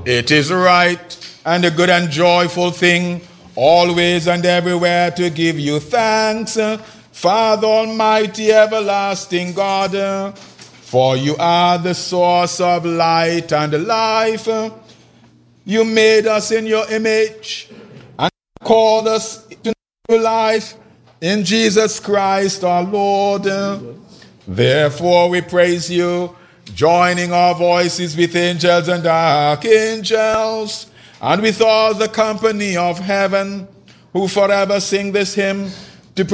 It is right and a good and joyful thing, always and everywhere to give you thanks, Father Almighty, everlasting God, for you are the source of light and life. You made us in your image and called us to new life in Jesus Christ our Lord. Therefore we praise you, joining our voices with angels and archangels, and with all the company of heaven, who forever sing this hymn